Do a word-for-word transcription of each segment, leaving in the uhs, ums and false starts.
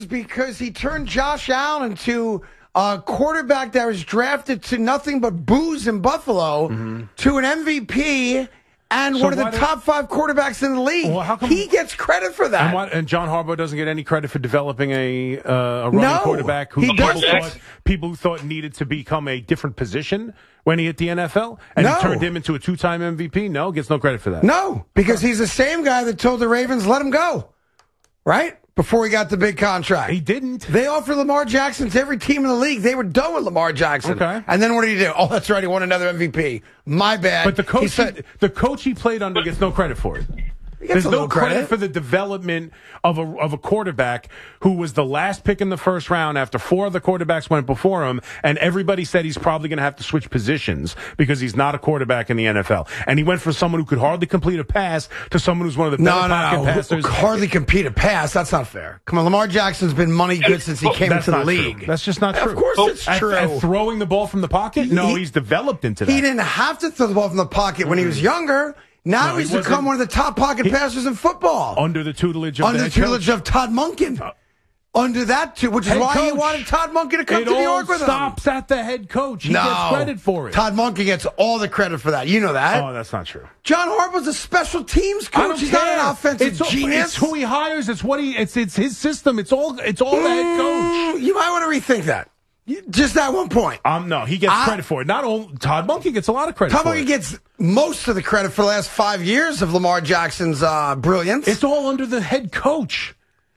Because he turned Josh Allen into a quarterback that was drafted to nothing but booze in Buffalo mm-hmm. to an M V P and so one of the top did, five quarterbacks in the league. Well, how come, he gets credit for that. And, what, and John Harbaugh doesn't get any credit for developing a, uh, a running no, quarterback who he people doesn't. thought, people who thought needed to become a different position when he hit the N F L? And no. he turned him into a two-time M V P? No, gets no credit for that. No, because he's the same guy that told the Ravens, let him go. Right? Before he got the big contract. He didn't. They offered Lamar Jackson to every team in the league. They were done with Lamar Jackson. Okay. And then what did he do? Oh, that's right. He won another M V P. My bad. But the coach, he said, the coach he played under gets no credit for it. There's no credit. credit for the development of a of a quarterback who was the last pick in the first round after four other quarterbacks went before him, and everybody said he's probably going to have to switch positions because he's not a quarterback in the N F L. And he went from someone who could hardly complete a pass to someone who's one of the no, better no, pocket no. passers. Hardly compete a pass. That's not fair. Come on, Lamar Jackson's been money good since he oh, came into the league. True. That's just not true. Of course oh, it's at, true. At throwing the ball from the pocket? No, he, he's developed into that. He didn't have to throw the ball from the pocket when he was younger. Now no, he's he become one of the top pocket he, passers in football. Under the tutelage of Under the, the tutelage coach. of Todd Monken. Uh, Under that, too, which is why coach. he wanted Todd Monken to come it to New York with him. It all stops at the head coach. He no. gets credit for it. Todd Monken gets all the credit for that. You know that. Oh, that's not true. John Harbaugh's a special teams coach. I don't He's care. not an offensive it's all, genius. It's who he hires. It's what he. It's it's his system. It's all. It's all mm, the head coach. You might want to rethink that. Just that one point. Um, no, he gets I, credit for it. Not all. Todd Monken gets a lot of credit. Todd for Monken it. gets most of the credit for the last five years of Lamar Jackson's uh, brilliance. It's all under the head coach.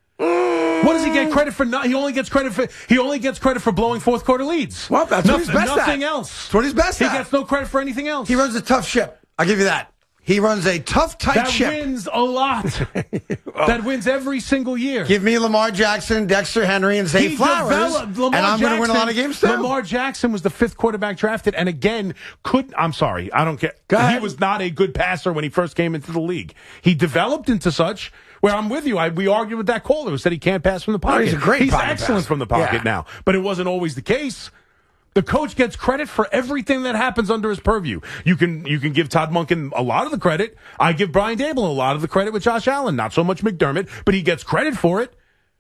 Mm. What does he get credit for? Not, he only gets credit for. He only gets credit for blowing fourth quarter leads. Well, that's no, what he's best nothing at. Nothing else. That's what he's best he at. He gets no credit for anything else. He runs a tough ship. I'll give you that. He runs a tough, tight that ship. That wins a lot. oh. That wins every single year. Give me Lamar Jackson, Dexter Henry, and Zay he Flowers, and I'm going to win a lot of games too. Lamar Jackson was the fifth quarterback drafted, and again, couldn't. I'm sorry, I don't care. He was not a good passer when he first came into the league. He developed into such. Where I'm with you, I, we argued with that caller who said he can't pass from the pocket. Oh, he's a great He's pocket excellent pass. from the pocket yeah. now, but it wasn't always the case. The coach gets credit for everything that happens under his purview. You can you can give Todd Monken a lot of the credit. I give Brian Dable a lot of the credit with Josh Allen. Not so much McDermott, but he gets credit for it.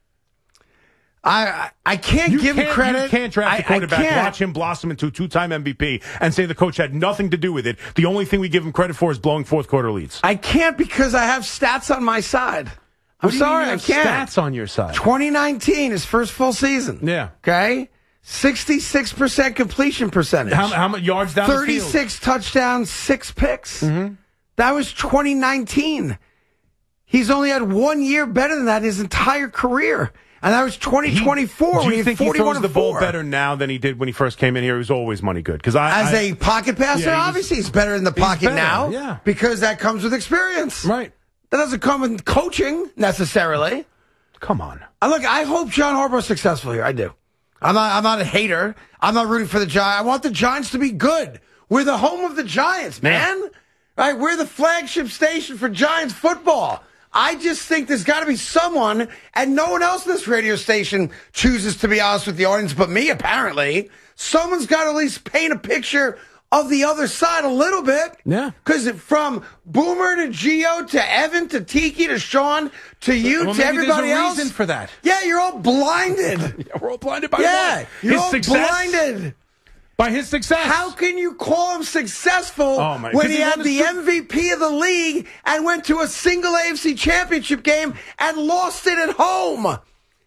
I I can't you give can't, credit. You can't draft a quarterback, watch him blossom into a two-time M V P, and say the coach had nothing to do with it. The only thing we give him credit for is blowing fourth quarter leads. I can't because I have stats on my side. I'm sorry, I can't. Stats on your side. twenty nineteen, his first full season. Yeah. Okay. sixty-six percent completion percentage. How, how many yards down the field? thirty-six touchdowns, six picks. Mm-hmm. That was twenty nineteen. He's only had one year better than that his entire career. And that was twenty twenty-four. He, do you he think he throws the ball better now than he did when he first came in here? He was always money good. Because I, As I, a pocket passer, yeah, he obviously he's better in the pocket better, now. Yeah. Because that comes with experience. Right. That doesn't come with coaching, necessarily. Come on. I look, I hope John Harbaugh's successful here. I do. I'm not, I'm not a hater. I'm not rooting for the Giants. I want the Giants to be good. We're the home of the Giants, man. Yeah. Right? We're the flagship station for Giants football. I just think there's got to be someone, and no one else in this radio station chooses to be honest with the audience but me, apparently. Someone's got to at least paint a picture of the other side a little bit. Yeah. Because from Boomer to Gio to Evan to Tiki to Sean to you well, to everybody there's a else. reason for that. Yeah, you're all blinded. yeah, we're all blinded by yeah, what? You're His all success? blinded. By his success. How can you call him successful oh my, when he, he had the to... M V P of the league and went to a single A F C championship game and lost it at home?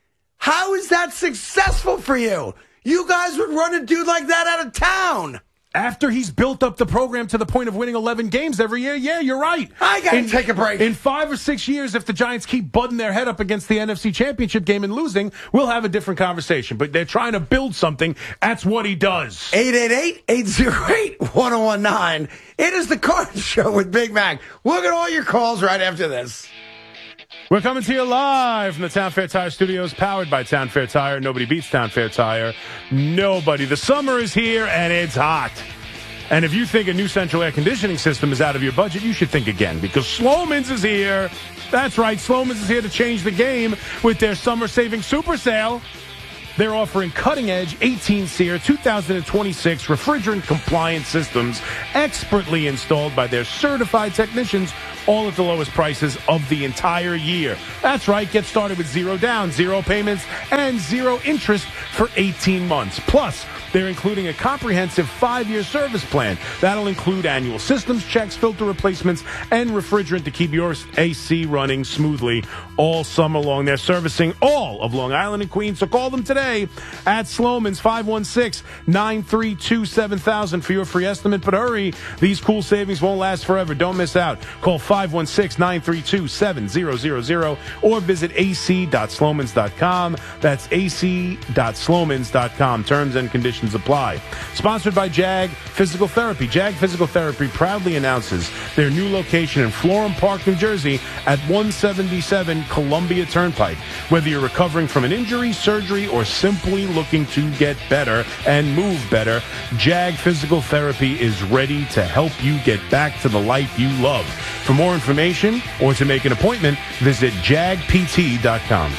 How is that successful for you? You guys would run a dude like that out of town. After he's built up the program to the point of winning eleven games every year, yeah, you're right. I got to take a break. In five or six years, if the Giants keep butting their head up against the N F C Championship game and losing, we'll have a different conversation. But they're trying to build something. That's what he does. eight eight eight, eight oh eight, one oh one nine. It is the Carton Show with Big Mac. We'll get all your calls right after this. We're coming to you live from the Town Fair Tire Studios, powered by Town Fair Tire. Nobody beats Town Fair Tire. Nobody. The summer is here, and it's hot. And if you think a new central air conditioning system is out of your budget, you should think again, because Slomin's is here. That's right, Slomin's is here to change the game with their summer saving super sale. they're offering cutting-edge eighteen-SEER two thousand twenty-six refrigerant-compliant systems expertly installed by their certified technicians, all at the lowest prices of the entire year. That's right. Get started with zero down, zero payments, and zero interest for eighteen months. Plus, they're including a comprehensive five-year service plan. That'll include annual systems checks, filter replacements, and refrigerant to keep your A C running smoothly all summer long. They're servicing all of Long Island and Queens, so call them today at Slomin's five one six, nine three two, seven thousand for your free estimate. But hurry, these cool savings won't last forever. Don't miss out. Call five one six, nine three two, seven thousand or visit a c dot slomans dot com. That's a c dot slomans dot com. Terms and conditions apply. Sponsored by Jag Physical Therapy. Jag Physical Therapy proudly announces their new location in Florham Park, New Jersey at one seventy-seven Columbia Turnpike. Whether you're recovering from an injury, surgery, or simply looking to get better and move better, Jag Physical Therapy is ready to help you get back to the life you love. For more information or to make an appointment, visit jag p t dot com.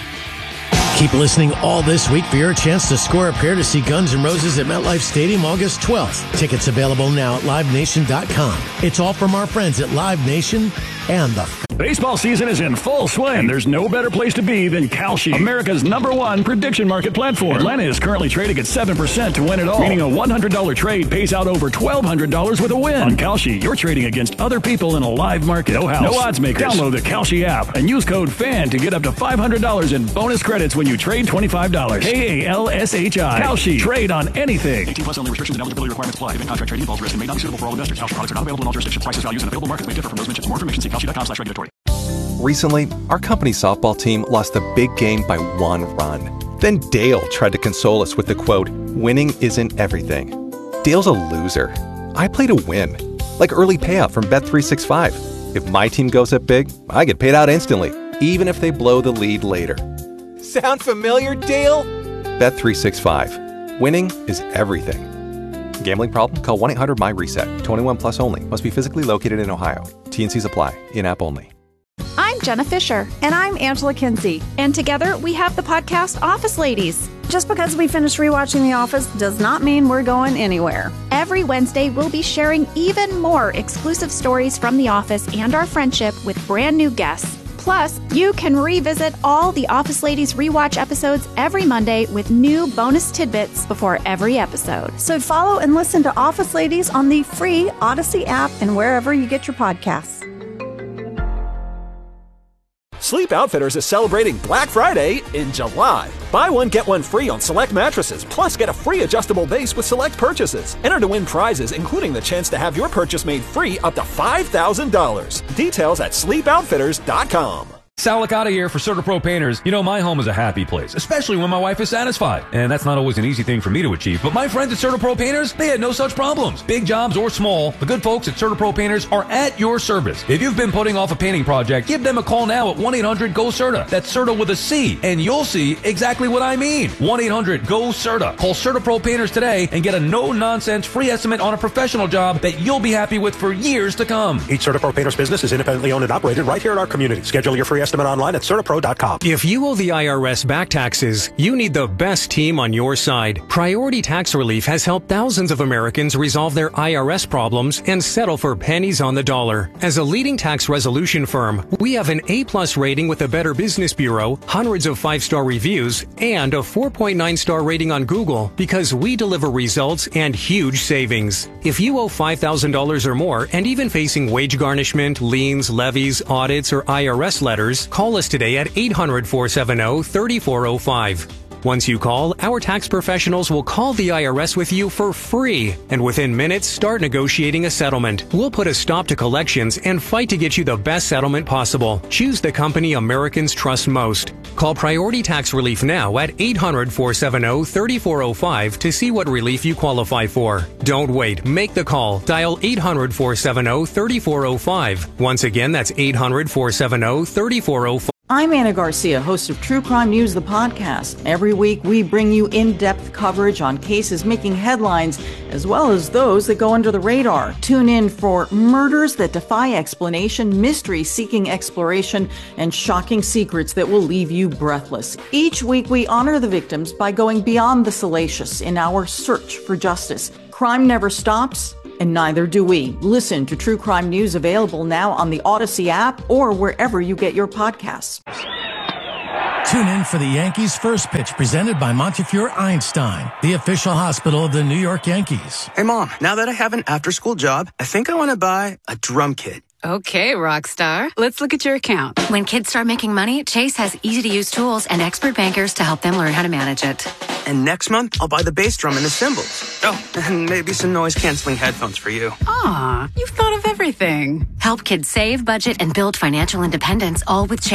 Keep listening all this week for your chance to score a pair to see Guns N' Roses at MetLife Stadium August twelfth. Tickets available now at live nation dot com. It's all from our friends at Live Nation and the... Baseball season is in full swing. There's no better place to be than Kalshi, America's number one prediction market platform. Atlanta is currently trading at seven percent to win it all, meaning a one hundred dollars trade pays out over twelve hundred dollars with a win. On Kalshi, you're trading against other people in a live market. No house, no odds makers. Download the Kalshi app and use code FAN to get up to five hundred dollars in bonus credits when you trade twenty-five dollars. K A L S H I. Kalshi. Trade on anything. eighteen plus only. Restrictions and eligibility requirements apply. Given contract trading involves risk and may not be suitable for all investors. Kalshi products are not available in all jurisdictions. Prices, values, and available markets may differ from those mentioned. For more information, see kalshi dot com slash regulatory. Recently, our company softball team lost the big game by one run. Then Dale tried to console us with the quote, "Winning isn't everything." Dale's a loser. I play to win. Like early payout from Bet three sixty-five. If my team goes up big, I get paid out instantly, even if they blow the lead later. Sound familiar, Dale? Bet three sixty-five. Winning is everything. Gambling problem? Call one eight hundred my reset. twenty-one plus only. Must be physically located in Ohio. T and C's apply. In-app only. I'm Jenna Fisher. And I'm Angela Kinsey. And together we have the podcast Office Ladies. Just because we finished rewatching The Office does not mean we're going anywhere. Every Wednesday, we'll be sharing even more exclusive stories from The Office and our friendship with brand new guests. Plus, you can revisit all the Office Ladies rewatch episodes every Monday with new bonus tidbits before every episode. So follow and listen to Office Ladies on the free Odyssey app and wherever you get your podcasts. Sleep Outfitters is celebrating Black Friday in July. Buy one, get one free on select mattresses, plus get a free adjustable base with select purchases. Enter to win prizes, including the chance to have your purchase made free up to five thousand dollars. Details at sleep outfitters dot com. Sal Licata here for CertaPro Painters. You know, my home is a happy place, especially when my wife is satisfied. And that's not always an easy thing for me to achieve, but my friends at CertaPro Painters, they had no such problems. Big jobs or small, the good folks at CertaPro Painters are at your service. If you've been putting off a painting project, give them a call now at one eight hundred go CERTA. That's CERTA with a C, and you'll see exactly what I mean. one eight hundred go CERTA. Call CertaPro Painters today and get a no-nonsense free estimate on a professional job that you'll be happy with for years to come. Each CertaPro Painters business is independently owned and operated right here in our community. Schedule your free estimate online at CertaPro dot com. If you owe the I R S back taxes, you need the best team on your side. Priority Tax Relief has helped thousands of Americans resolve their I R S problems and settle for pennies on the dollar. As a leading tax resolution firm, we have an A-plus rating with the Better Business Bureau, hundreds of five-star reviews, and a four point nine star rating on Google because we deliver results and huge savings. If you owe five thousand dollars or more and even facing wage garnishment, liens, levies, audits, or I R S letters, call us today at eight hundred, four seven zero, three four zero five. Once you call, our tax professionals will call the I R S with you for free, and within minutes, start negotiating a settlement. We'll put a stop to collections and fight to get you the best settlement possible. Choose the company Americans trust most. Call Priority Tax Relief now at eight hundred, four seven zero, three four zero five to see what relief you qualify for. Don't wait. Make the call. Dial eight hundred, four seven zero, three four zero five. Once again, that's eight hundred, four seven zero, three four zero five. I'm Anna Garcia, host of True Crime News, the podcast. Every week, we bring you in-depth coverage on cases making headlines, as well as those that go under the radar. Tune in for murders that defy explanation, mysteries seeking exploration, and shocking secrets that will leave you breathless. Each week, we honor the victims by going beyond the salacious in our search for justice. Crime never stops, and neither do we. Listen to True Crime News, available now on the Odyssey app or wherever you get your podcasts. Tune in for the Yankees First Pitch, presented by Montefiore Einstein, the official hospital of the New York Yankees. Hey, Mom, now that I have an after-school job, I think I want to buy a drum kit. Okay, Rockstar. Let's look at your account. When kids start making money, Chase has easy-to-use tools and expert bankers to help them learn how to manage it. And next month, I'll buy the bass drum and the cymbals. Oh, and maybe some noise-canceling headphones for you. Aw, you've thought of everything. Help kids save, budget, and build financial independence, all with Chase.